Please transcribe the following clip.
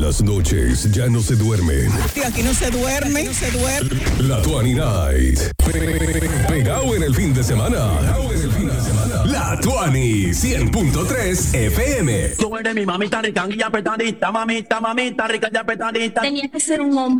las noches ya no se duermen. Sí, aquí no se duerme, no se duerme. La 20 Night. Pegado en el fin de semana. La 20 100.3 FM. Tú eres mi mamita rica y apretadita, mamita, mamita rica y apretadita. Tenía que ser un hombre.